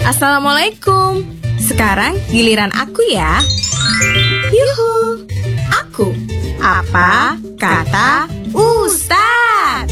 Assalamualaikum. Sekarang giliran aku ya. Yuhu, aku. Apa kata Ustaz?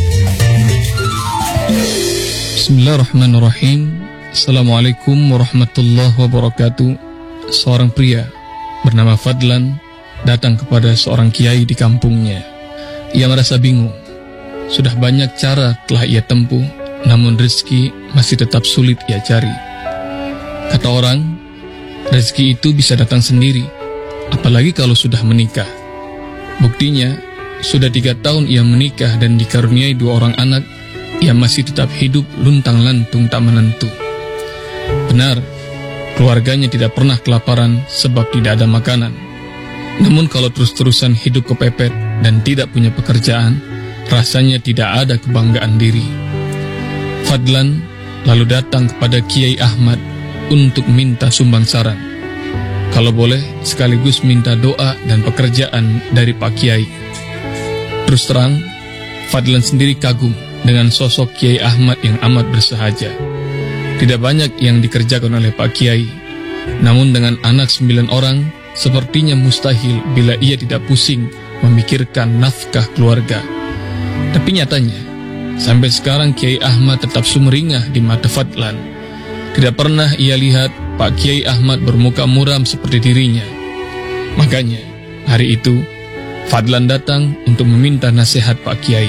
Bismillahirrahmanirrahim. Assalamualaikum warahmatullahi wabarakatuh. Seorang pria bernama Fadlan datang kepada seorang kiai di kampungnya. Ia merasa bingung. Sudah banyak cara telah ia tempuh, namun rezeki masih tetap sulit ia cari. Kata orang, rezeki itu bisa datang sendiri, apalagi kalau sudah menikah. Buktinya, sudah 3 tahun ia menikah dan dikaruniai 2 orang anak, ia masih tetap hidup luntang-lantung tak menentu. Benar, keluarganya tidak pernah kelaparan sebab tidak ada makanan. Namun kalau terus-terusan hidup kepepet dan tidak punya pekerjaan, rasanya tidak ada kebanggaan diri. Fadlan lalu datang kepada Kiai Ahmad untuk minta sumbangsaran. Kalau boleh, sekaligus minta doa dan pekerjaan dari Pak Kiai. Terus terang, Fadlan sendiri kagum dengan sosok Kiai Ahmad yang amat bersahaja. Tidak banyak yang dikerjakan oleh Pak Kiai, namun dengan anak 9 orang, sepertinya mustahil bila ia tidak pusing memikirkan nafkah keluarga. Tapi nyatanya, sampai sekarang Kiai Ahmad tetap sumringah di mata Fadlan. Tidak pernah ia lihat Pak Kiai Ahmad bermuka muram seperti dirinya. Makanya, hari itu, Fadlan datang untuk meminta nasihat Pak Kiai.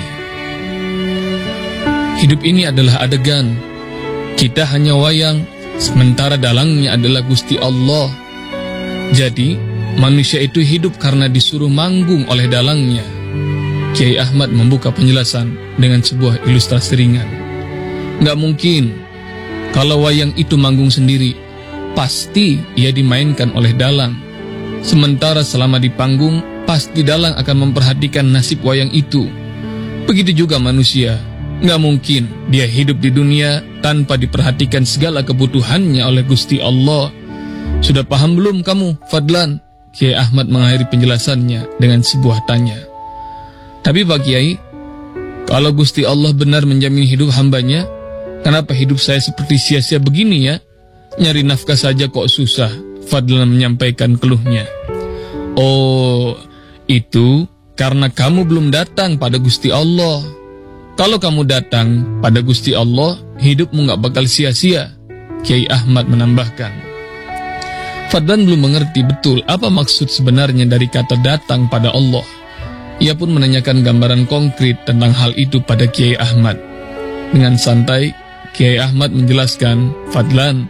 Hidup ini adalah adegan. Kita hanya wayang, sementara dalangnya adalah Gusti Allah. Jadi, manusia itu hidup karena disuruh manggung oleh dalangnya. Kiai Ahmad membuka penjelasan dengan sebuah ilustrasi ringan. Nggak mungkin, kalau wayang itu manggung sendiri, pasti ia dimainkan oleh dalang. Sementara selama di panggung, pasti dalang akan memperhatikan nasib wayang itu. Begitu juga manusia. Nggak mungkin dia hidup di dunia tanpa diperhatikan segala kebutuhannya oleh Gusti Allah. Sudah paham belum kamu, Fadlan? Kiai Ahmad mengakhiri penjelasannya dengan sebuah tanya. Tapi Pak Kiai, kalau Gusti Allah benar menjamin hidup hambanya, kenapa hidup saya seperti sia-sia begini ya? Nyari nafkah saja kok susah, Fadlan menyampaikan keluhnya. Oh, itu karena kamu belum datang pada Gusti Allah. Kalau kamu datang pada Gusti Allah, hidupmu gak bakal sia-sia, Kiai Ahmad menambahkan. Fadlan belum mengerti betul apa maksud sebenarnya dari kata datang pada Allah. Ia pun menanyakan gambaran konkret tentang hal itu pada Kiai Ahmad. Dengan santai, Kiai Ahmad menjelaskan, Fadlan,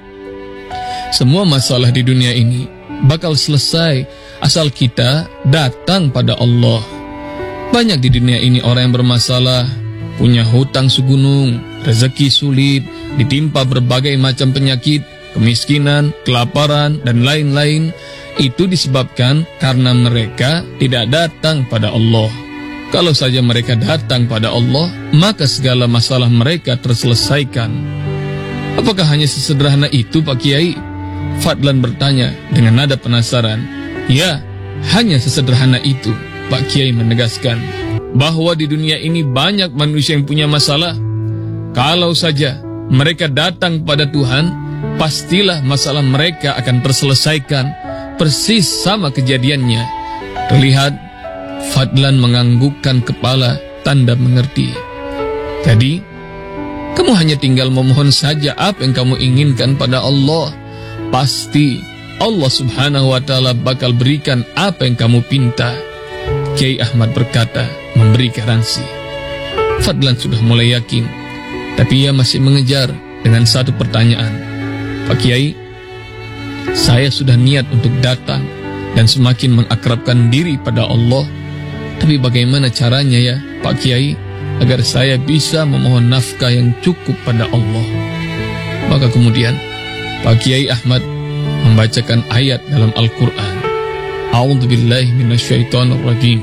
semua masalah di dunia ini bakal selesai asal kita datang pada Allah. Banyak di dunia ini orang yang bermasalah, punya hutang segunung, rezeki sulit, ditimpa berbagai macam penyakit, kemiskinan, kelaparan, dan lain-lain. Itu disebabkan karena mereka tidak datang pada Allah. Kalau saja mereka datang pada Allah, maka segala masalah mereka terselesaikan. Apakah hanya sesederhana itu, Pak Kiai? Fadlan bertanya dengan nada penasaran. Ya, hanya sesederhana itu, Pak Kiai menegaskan. Bahwa di dunia ini banyak manusia yang punya masalah. Kalau saja mereka datang pada Tuhan, pastilah masalah mereka akan terselesaikan. Persis sama kejadiannya. Terlihat Fadlan menganggukkan kepala, tanda mengerti. Jadi, kamu hanya tinggal memohon saja apa yang kamu inginkan pada Allah. Pasti Allah Subhanahu wa Ta'ala bakal berikan apa yang kamu pinta, Kiai Ahmad berkata, memberi garansi. Fadlan sudah mulai yakin, tapi ia masih mengejar dengan satu pertanyaan. Pak Kiai, saya sudah niat untuk datang dan semakin mengakrabkan diri pada Allah. Tapi bagaimana caranya ya, Pak Kiai, agar saya bisa memohon nafkah yang cukup pada Allah? Maka kemudian Pak Kiai Ahmad membacakan ayat dalam Al-Quran. A'udzubillahi minasyaitonirrajim.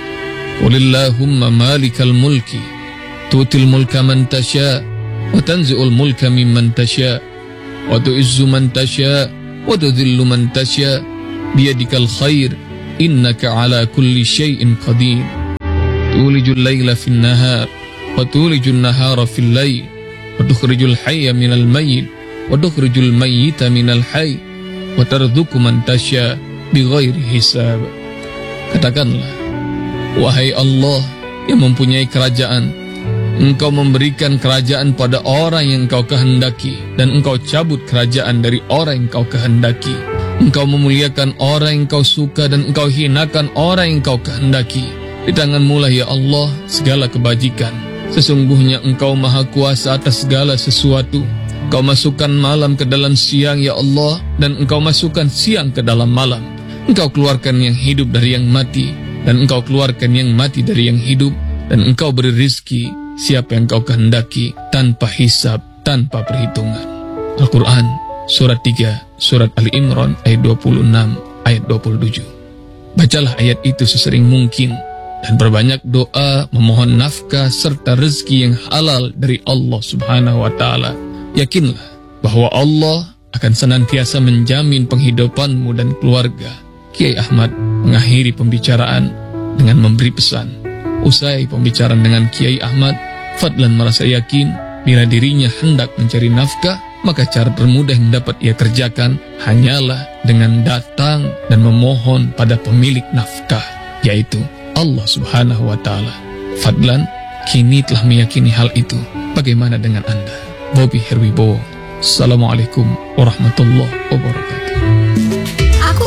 Qulillahumma malikal mulki tu'til mulka man tasha wa tanzi'ul mulka mimman tasha wa tu'izzu man tasha wa tudhillu man tasha biyadikal khair innaka ala kulli syai'in qadir. Tulijul layla fin nahar wa tulijul nahara fil layl wa tukhrijul hayya minal mayyit wa tukhrijul mayyita minal hayy wa tarzuqu man tasya bighairi hisab. Katakanlah, wahai Allah yang mempunyai kerajaan, Engkau memberikan kerajaan pada orang yang Engkau kehendaki, dan Engkau cabut kerajaan dari orang yang Engkau kehendaki. Engkau memuliakan orang yang Engkau suka, dan Engkau hinakan orang yang Engkau kehendaki. Di tangan-Mu lah ya Allah segala kebajikan. Sesungguhnya Engkau maha kuasa atas segala sesuatu. Engkau masukkan malam ke dalam siang ya Allah, dan Engkau masukkan siang ke dalam malam. Engkau keluarkan yang hidup dari yang mati, dan Engkau keluarkan yang mati dari yang hidup, dan Engkau beri rizki siapa yang Engkau kehendaki tanpa hisab, tanpa perhitungan. Al-Quran Surat 3 Surat Ali Imran ayat 26 ayat 27. Bacalah ayat itu sesering mungkin, dan berbanyak doa memohon nafkah serta rezeki yang halal dari Allah Subhanahu wa Ta'ala. Yakinlah bahwa Allah akan senantiasa menjamin penghidupanmu dan keluarga. Kiai Ahmad mengakhiri pembicaraan dengan memberi pesan. Usai pembicaraan dengan Kiai Ahmad, Fadlan merasa yakin bila dirinya hendak mencari nafkah, maka cara termudah yang dapat ia kerjakan hanyalah dengan datang dan memohon pada pemilik nafkah, yaitu Allah Subhanahu wa Ta'ala. Fadlan kini telah meyakini hal itu. Bagaimana dengan Anda? Bobby Herwibowo. Assalamualaikum warahmatullahi wabarakatuh.